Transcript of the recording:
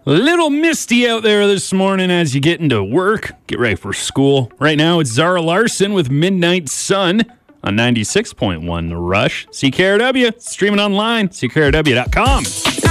Little misty out there this morning as you get into work. Get ready for school. Right now, it's Zara Larson with Midnight Sun on 96.1 The Rush. CKRW, streaming online, ckrw.com.